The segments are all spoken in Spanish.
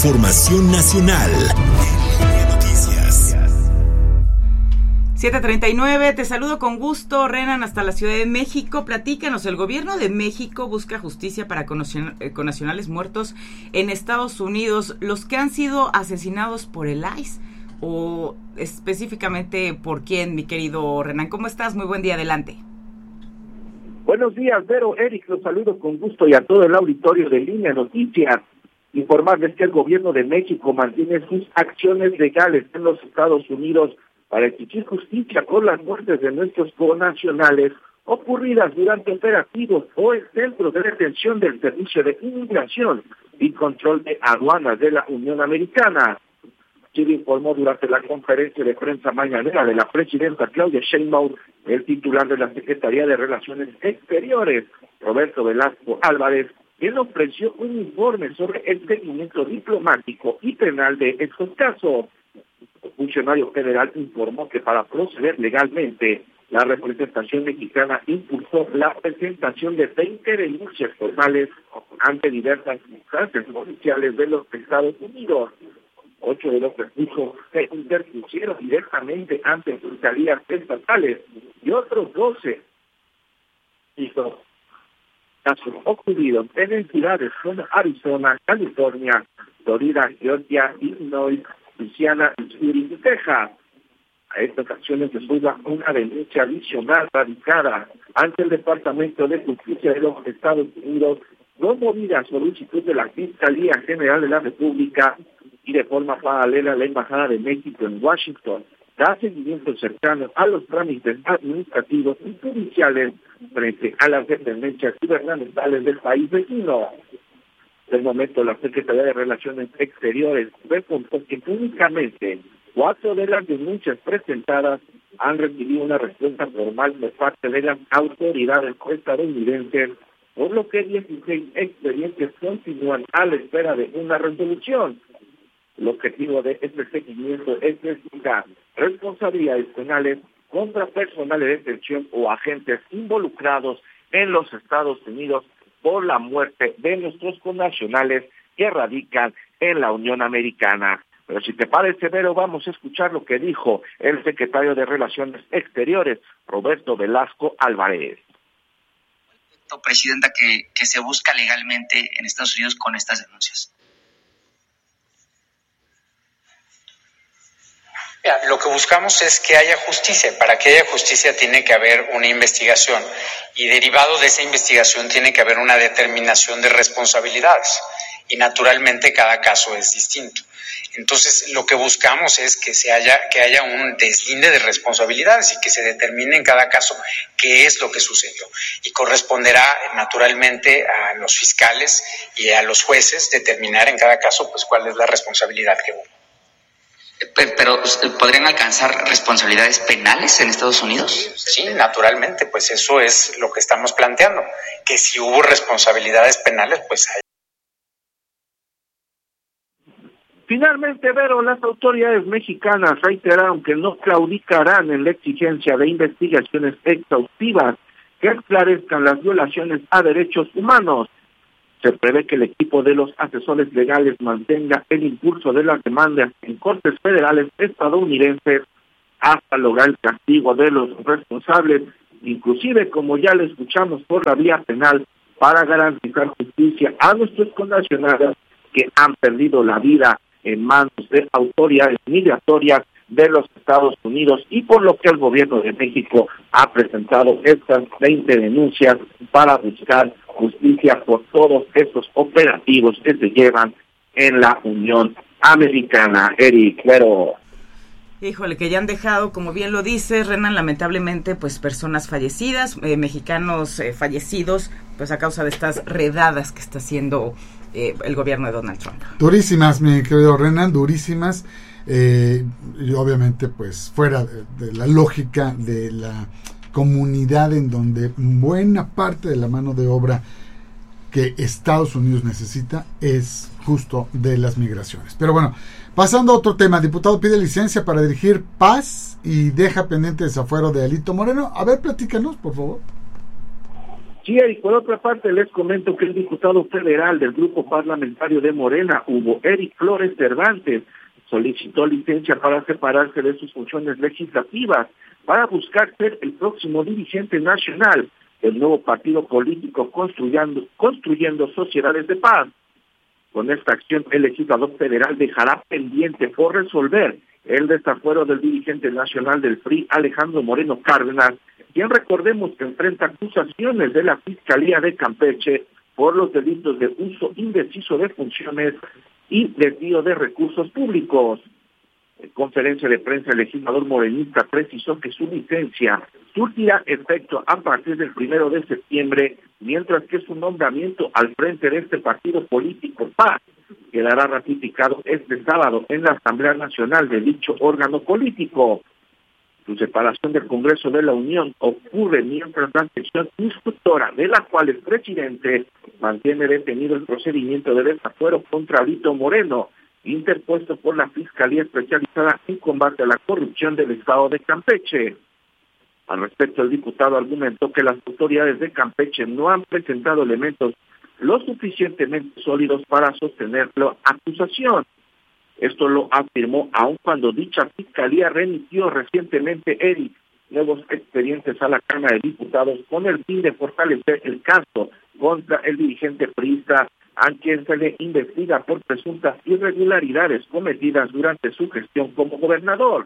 Formación Nacional. Noticias. 7:39, te saludo con gusto, Renan, hasta la Ciudad de México. Platícanos, el gobierno de México busca justicia para connacionales muertos en Estados Unidos, los que han sido asesinados por el ICE, o específicamente por quién, mi querido Renan. ¿Cómo estás? Muy buen día, adelante. Buenos días, Vero, Eric, los saludo con gusto y a todo el auditorio de Línea Noticias. Informarles que el gobierno de México mantiene sus acciones legales en los Estados Unidos para exigir justicia por las muertes de nuestros connacionales ocurridas durante operativos o en centros de detención del Servicio de Inmigración y Control de Aduanas de la Unión Americana. Chile informó durante la conferencia de prensa mañanera de la presidenta Claudia Sheinbaum, el titular de la Secretaría de Relaciones Exteriores, Roberto Velasco Álvarez, quien ofreció un informe sobre el seguimiento diplomático y penal de estos casos. El funcionario federal informó que para proceder legalmente, la representación mexicana impulsó la presentación de 20 denuncias formales ante diversas instancias judiciales de los Estados Unidos. 8 de los recursos se interpusieron directamente ante fiscalías estatales y otros 12 casos ocurridos en entidades como Arizona, California, Florida, Georgia, Illinois, Luisiana, Missouri y Texas. A estas acciones se suma una denuncia adicional radicada ante el Departamento de Justicia de los Estados Unidos, promovida a solicitud de la Fiscalía General de la República y de forma paralela a la Embajada de México en Washington, da seguimiento cercano a los trámites administrativos y judiciales frente a las dependencias gubernamentales del país vecino. De momento, la Secretaría de Relaciones Exteriores reportó que únicamente 4 de las denuncias presentadas han recibido una respuesta formal de parte de las autoridades estadounidenses, por lo que 16 expedientes continúan a la espera de una resolución. El objetivo de este seguimiento es investigar responsabilidades penales contra personal de detención o agentes involucrados en los Estados Unidos por la muerte de nuestros connacionales que radican en la Unión Americana. Pero si te parece, Vero, vamos a escuchar lo que dijo el secretario de Relaciones Exteriores, Roberto Velasco Álvarez. Presidenta, que se busca legalmente en Estados Unidos con estas denuncias. Lo que buscamos es que haya justicia. Para que haya justicia tiene que haber una investigación y derivado de esa investigación tiene que haber una determinación de responsabilidades y naturalmente cada caso es distinto. Entonces lo que buscamos es que haya un deslinde de responsabilidades y que se determine en cada caso qué es lo que sucedió y corresponderá naturalmente a los fiscales y a los jueces determinar en cada caso pues cuál es la responsabilidad que hubo. Pero ¿podrían alcanzar responsabilidades penales en Estados Unidos? Sí, naturalmente, pues eso es lo que estamos planteando, que si hubo responsabilidades penales, pues hay. Finalmente, Vero, las autoridades mexicanas reiteraron que no claudicarán en la exigencia de investigaciones exhaustivas que esclarezcan las violaciones a derechos humanos. Se prevé que el equipo de los asesores legales mantenga el impulso de las demandas en cortes federales estadounidenses hasta lograr el castigo de los responsables, inclusive, como ya lo escuchamos, por la vía penal, para garantizar justicia a nuestros connacionales que han perdido la vida en manos de autoridades migratorias de los Estados Unidos, y por lo que el gobierno de México ha presentado estas 20 denuncias para buscar justicia por todos estos operativos que se llevan en la Unión Americana. Eric, pero... Híjole, que ya han dejado, como bien lo dice Renan, lamentablemente, pues personas fallecidas, mexicanos fallecidos, pues a causa de estas redadas que está haciendo el gobierno de Donald Trump. Durísimas, mi querido Renan, durísimas. Y obviamente pues fuera de la lógica de la comunidad en donde buena parte de la mano de obra que Estados Unidos necesita es justo de las migraciones. Pero bueno, pasando a otro tema, diputado pide licencia para dirigir Paz y deja pendiente desafuero de Alito Moreno. A ver, platícanos, por favor. Sí, y por otra parte les comento que el diputado federal del grupo parlamentario de Morena, Hugo Eric Flores Cervantes, solicitó licencia para separarse de sus funciones legislativas para buscar ser el próximo dirigente nacional del nuevo partido político construyendo sociedades de paz. Con esta acción, el legislador federal dejará pendiente por resolver el desafuero del dirigente nacional del PRI, Alejandro Moreno Cárdenas, quien recordemos que enfrenta acusaciones de la Fiscalía de Campeche por los delitos de uso indeciso de funciones y desvío de recursos públicos. En conferencia de prensa, el legislador morenista precisó que su licencia surtirá efecto a partir del 1 de septiembre, mientras que su nombramiento al frente de este partido político PAS quedará ratificado este sábado en la Asamblea Nacional de dicho órgano político. Su separación del Congreso de la Unión ocurre mientras la sección instructora, de la cual es presidente, mantiene detenido el procedimiento de desafuero contra Alito Moreno, interpuesto por la Fiscalía Especializada en Combate a la Corrupción del Estado de Campeche. Al respecto, el diputado argumentó que las autoridades de Campeche no han presentado elementos lo suficientemente sólidos para sostener la acusación. Esto lo afirmó aun cuando dicha Fiscalía remitió recientemente nuevos expedientes a la Cámara de Diputados con el fin de fortalecer el caso contra el dirigente priista, a quien se le investiga por presuntas irregularidades cometidas durante su gestión como gobernador.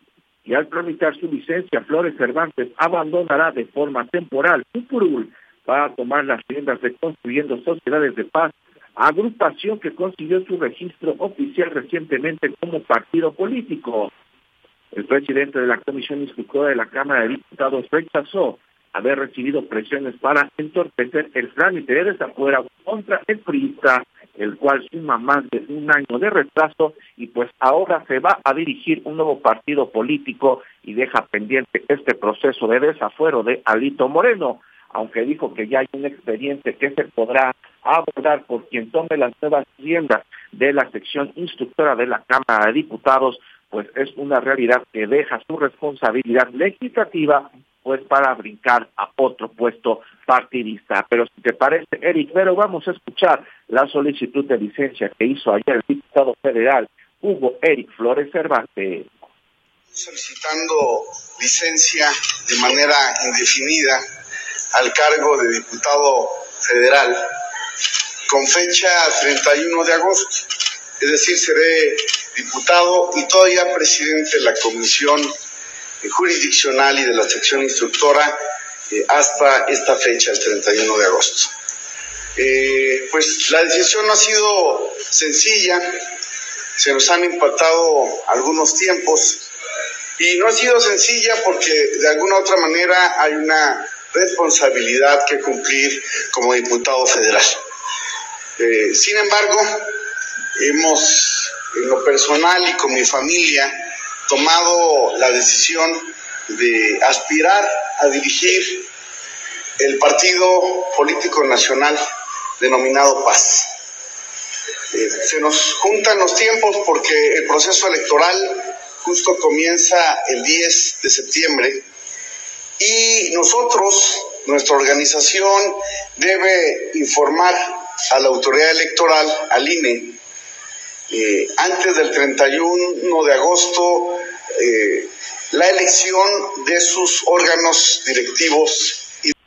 Y al tramitar su licencia, Flores Cervantes abandonará de forma temporal su curul para tomar las riendas de Construyendo Sociedades de Paz, agrupación que consiguió su registro oficial recientemente como partido político. El presidente de la Comisión Instructora de la Cámara de Diputados rechazó haber recibido presiones para entorpecer el trámite de desafuero contra el priista, el cual suma más de un año de retraso y pues ahora se va a dirigir un nuevo partido político y deja pendiente este proceso de desafuero de Alito Moreno, aunque dijo que ya hay un expediente que se podrá abordar por quien tome las nuevas riendas de la sección instructora de la Cámara de Diputados, pues es una realidad que deja su responsabilidad legislativa pues para brincar a otro puesto partidista. Pero si te parece, Eric Vero, vamos a escuchar la solicitud de licencia que hizo ayer el diputado federal Hugo Eric Flores Cervantes. Solicitando licencia de manera indefinida al cargo de diputado federal con fecha 31 de agosto. Es decir, seré diputado y todavía presidente de la Comisión Jurisdiccional y de la sección instructora hasta esta fecha, el 31 de agosto. Pues la decisión no ha sido sencilla, se nos han impactado algunos tiempos y no ha sido sencilla porque de alguna otra manera hay una responsabilidad que cumplir como diputado federal. Sin embargo, hemos, en lo personal y con mi familia, tomado la decisión de aspirar a dirigir el partido político nacional denominado Paz. Se nos juntan los tiempos porque el proceso electoral justo comienza el 10 de septiembre y nuestra organización debe informar a la autoridad electoral, al INE, antes del 31 de agosto, la elección de sus órganos directivos.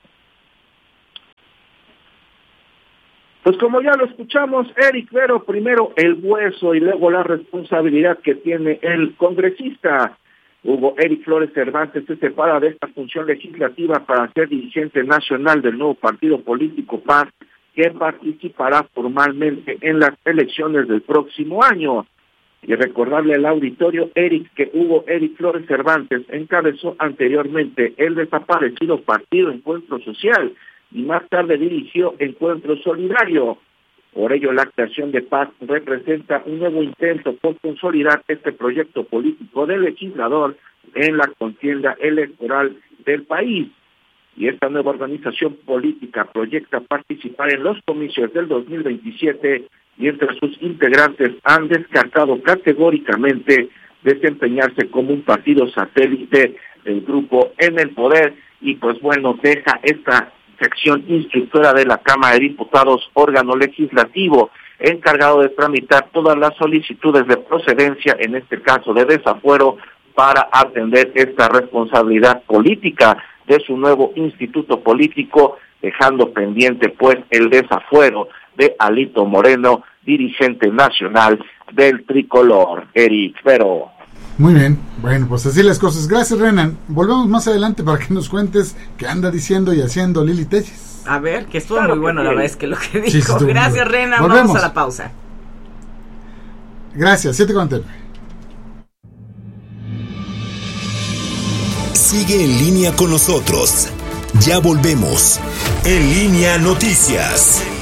Pues como ya lo escuchamos, Eric Vero, primero el hueso y luego la responsabilidad que tiene el congresista. Hugo Eric Flores Cervantes se separa de esta función legislativa para ser dirigente nacional del nuevo partido político PAS, que participará formalmente en las elecciones del próximo año. Y recordarle al auditorio, Eric, que Hugo Eric Flores Cervantes encabezó anteriormente el desaparecido Partido Encuentro Social y más tarde dirigió Encuentro Solidario. Por ello, la creación de Paz representa un nuevo intento por consolidar este proyecto político del legislador en la contienda electoral del país. Y esta nueva organización política proyecta participar en los comicios del 2027, mientras sus integrantes han descartado categóricamente desempeñarse como un partido satélite del grupo en el poder. Y pues bueno, deja esta sección instructora de la Cámara de Diputados, órgano legislativo, encargado de tramitar todas las solicitudes de procedencia, en este caso de desafuero, para atender esta responsabilidad política de su nuevo instituto político, dejando pendiente pues el desafuero de Alito Moreno, dirigente nacional del tricolor. Eric, pero... Muy bien, bueno, pues así las cosas. Gracias, Renan. Volvemos más adelante para que nos cuentes qué anda diciendo y haciendo Lili Telles. A ver, que estuvo muy bueno la verdad es que lo que dijo. Sí, gracias, Renan. Vamos a la pausa. Gracias, 7:49. Sigue en línea con nosotros. Ya volvemos. En Línea Noticias.